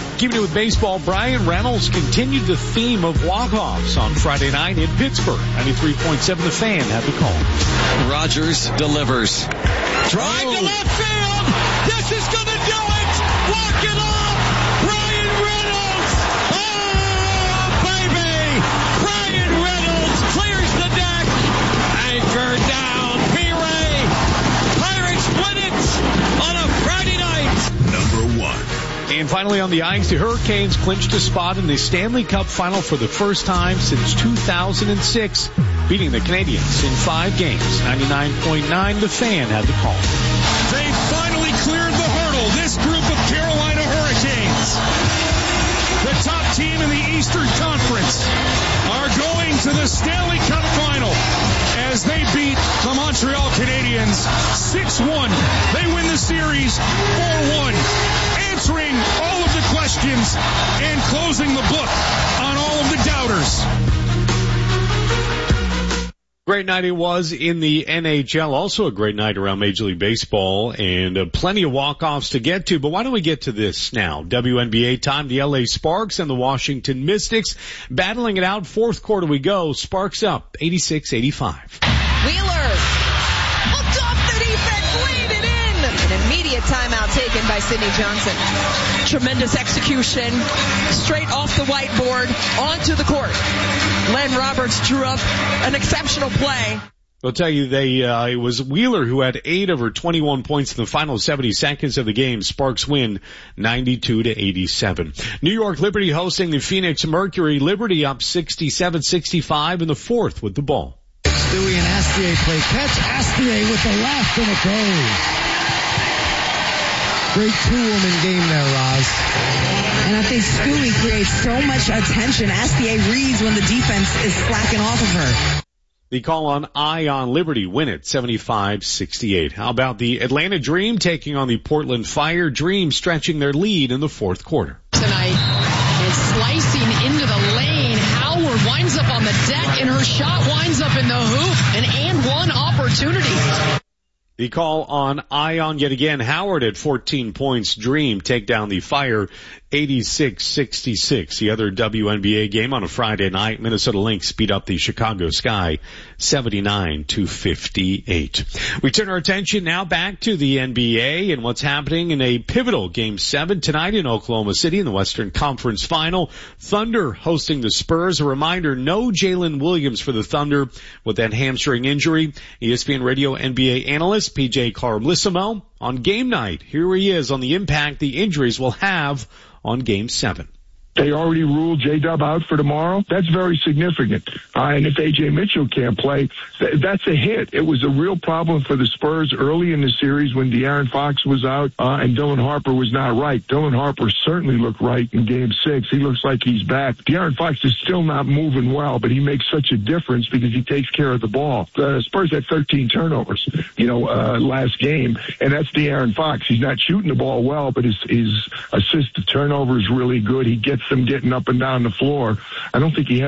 Keeping it with baseball, Brian Reynolds continued the theme of walk-offs on Friday night in Pittsburgh. 93.7 The Fan had the call. Rogers delivers. Drive to left field. This is going to do it. Walk it off. Brian Reynolds. Oh, baby. Brian Reynolds clears the deck. Anchor down. B-Ray. Pirates win it on a Friday night. Number 1. And finally on the ice, the Hurricanes clinched a spot in the Stanley Cup final for the first time since 2006, beating the Canadiens in 5 games. 99.9 The Fan had the call. They finally cleared the hurdle. This group of Carolina Hurricanes, the top team in the Eastern Conference, are going to the Stanley Cup final as they beat the Montreal Canadiens 6-1. They win the series 4-1. Answering all of the questions and closing the book on all of the doubters. Great night it was in the NHL. Also a great night around Major League Baseball, and plenty of walk-offs to get to. But why don't we get to this now? WNBA time. The LA Sparks and the Washington Mystics battling it out. Fourth quarter we go. Sparks up 86-85. Wheeler hooked off the defense, laid it in. An immediate timeout taken by Sydney Johnson. Tremendous execution, straight off the whiteboard, onto the court. Len Roberts drew up an exceptional play. I'll tell you, it was Wheeler who had 8 of her 21 points in the final 70 seconds of the game. Sparks win 92-87. New York Liberty hosting the Phoenix Mercury. Liberty up 67-65 in the fourth with the ball. Stewie and Astier play catch. Astier with the left, and it goes. Great two-woman game there, Roz. And I think Stewie creates so much attention. Astier reads when the defense is slacking off of her. The call on Ion Liberty win it 75-68. How about the Atlanta Dream taking on the Portland Fire? Dream stretching their lead in the fourth quarter. Tonight is slicing into the lane. Howard winds up on the deck, and her shot winds up in the hoop. An and one opportunity. The call on Ion yet again. Howard at 14 points. Dream take down the Fire 86-66. The other WNBA game on a Friday night. Minnesota Lynx beat up the Chicago Sky 79-58. We turn our attention now back to the NBA and what's happening in a pivotal Game 7 tonight in Oklahoma City in the Western Conference Final. Thunder hosting the Spurs. A reminder, no Jalen Williams for the Thunder with that hamstring injury. ESPN Radio NBA analyst PJ Carlissimo on game night. Here he is on the impact the injuries will have on Game 7. They already ruled J-Dub out for tomorrow. That's very significant. And if A.J. Mitchell can't play, that's a hit. It was a real problem for the Spurs early in the series when De'Aaron Fox was out and Dylan Harper was not right. Dylan Harper certainly looked right in Game 6. He looks like he's back. De'Aaron Fox is still not moving well, but he makes such a difference because he takes care of the ball. The Spurs had 13 turnovers, last game, and that's De'Aaron Fox. He's not shooting the ball well, but his assist to turnover is really good. He gets them getting up and down the floor. I don't think he has